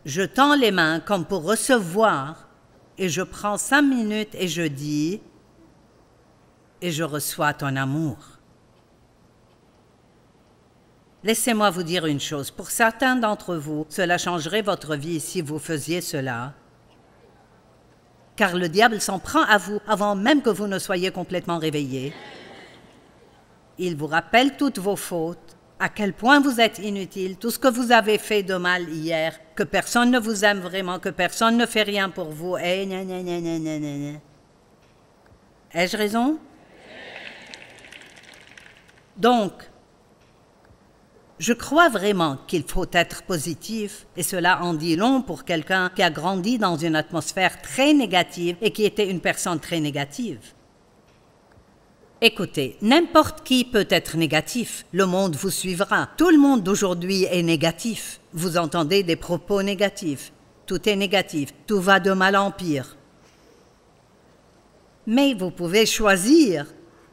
Je tends les mains comme pour recevoir et je prends 5 minutes et je dis et je reçois ton amour. Laissez-moi vous dire une chose. Pour certains d'entre vous, cela changerait votre vie si vous faisiez cela. Car le diable s'en prend à vous avant même que vous ne soyez complètement réveillés. Il vous rappelle toutes vos fautes, à quel point vous êtes inutile, tout ce que vous avez fait de mal hier, que personne ne vous aime vraiment, que personne ne fait rien pour vous. Et gna gna gna gna gna gna. Ai-je raison? Donc, je crois vraiment qu'il faut être positif, et cela en dit long pour quelqu'un qui a grandi dans une atmosphère très négative et qui était une personne très négative. Écoutez, n'importe qui peut être négatif, le monde vous suivra. Tout le monde d'aujourd'hui est négatif. Vous entendez des propos négatifs. Tout est négatif, tout va de mal en pire. Mais vous pouvez choisir.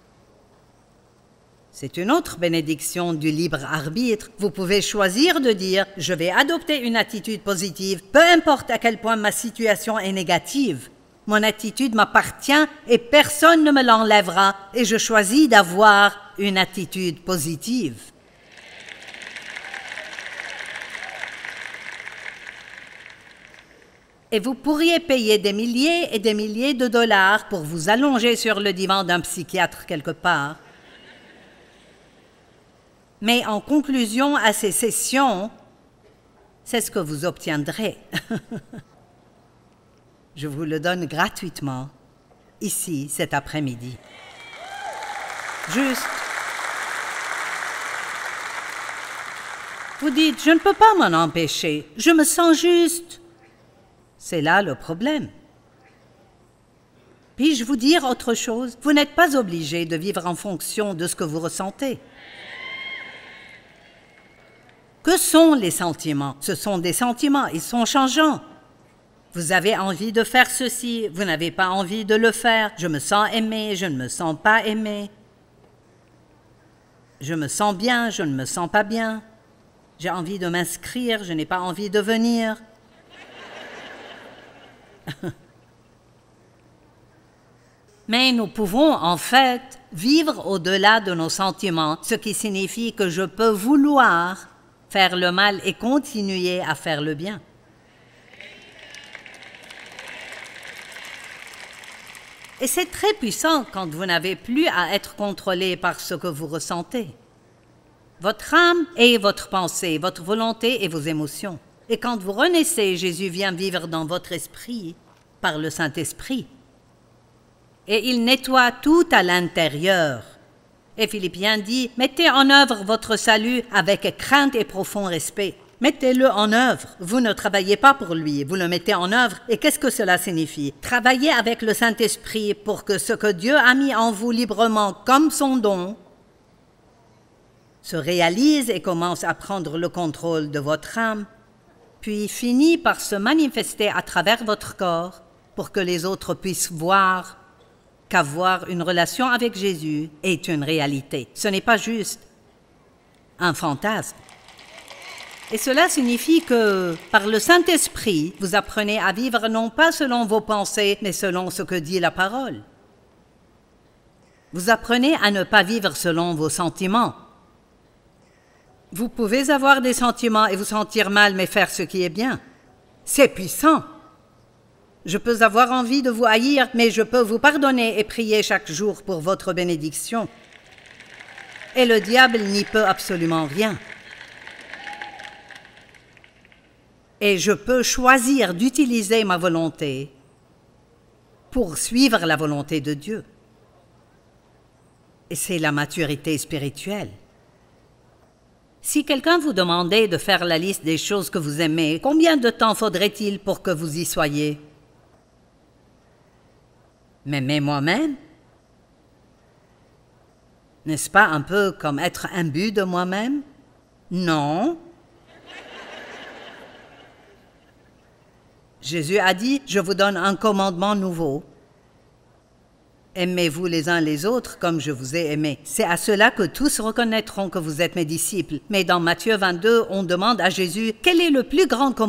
C'est une autre bénédiction du libre arbitre. Vous pouvez choisir de dire « Je vais adopter une attitude positive, peu importe à quel point ma situation est négative. Mon attitude m'appartient et personne ne me l'enlèvera et je choisis d'avoir une attitude positive. » Et vous pourriez payer des milliers et des milliers de dollars pour vous allonger sur le divan d'un psychiatre quelque part. Mais en conclusion à ces sessions, c'est ce que vous obtiendrez. Je vous le donne gratuitement, ici, cet après-midi. Juste. Vous dites, je ne peux pas m'en empêcher, je me sens juste. C'est là le problème. Puis-je vous dire autre chose? Vous n'êtes pas obligé de vivre en fonction de ce que vous ressentez. Que sont les sentiments? Ce sont des sentiments, ils sont changeants. Vous avez envie de faire ceci, vous n'avez pas envie de le faire. Je me sens aimé, je ne me sens pas aimé. Je me sens bien, je ne me sens pas bien. J'ai envie de m'inscrire, je n'ai pas envie de venir. Mais nous pouvons en fait vivre au-delà de nos sentiments, ce qui signifie que je peux vouloir faire le mal et continuer à faire le bien. Et c'est très puissant quand vous n'avez plus à être contrôlé par ce que vous ressentez. Votre âme est votre pensée, votre volonté et vos émotions. Et quand vous renaissez, Jésus vient vivre dans votre esprit par le Saint-Esprit. Et il nettoie tout à l'intérieur. Et Philippiens dit, mettez en œuvre votre salut avec crainte et profond respect. Mettez-le en œuvre. Vous ne travaillez pas pour lui, vous le mettez en œuvre. Et qu'est-ce que cela signifie? Travaillez avec le Saint-Esprit pour que ce que Dieu a mis en vous librement comme son don se réalise et commence à prendre le contrôle de votre âme, puis finit par se manifester à travers votre corps pour que les autres puissent voir qu'avoir une relation avec Jésus est une réalité. Ce n'est pas juste un fantasme. Et cela signifie que, par le Saint-Esprit, vous apprenez à vivre non pas selon vos pensées, mais selon ce que dit la parole. Vous apprenez à ne pas vivre selon vos sentiments. Vous pouvez avoir des sentiments et vous sentir mal, mais faire ce qui est bien. C'est puissant. Je peux avoir envie de vous haïr, mais je peux vous pardonner et prier chaque jour pour votre bénédiction. Et le diable n'y peut absolument rien. Et je peux choisir d'utiliser ma volonté pour suivre la volonté de Dieu. Et c'est la maturité spirituelle. Si quelqu'un vous demandait de faire la liste des choses que vous aimez, combien de temps faudrait-il pour que vous y soyez? M'aimer moi-même? N'est-ce pas un peu comme être imbu de moi-même? Non. Jésus a dit, je vous donne un commandement nouveau. Aimez-vous les uns les autres comme je vous ai aimé. C'est à cela que tous reconnaîtront que vous êtes mes disciples. Mais dans Matthieu 22, on demande à Jésus, quel est le plus grand commandement?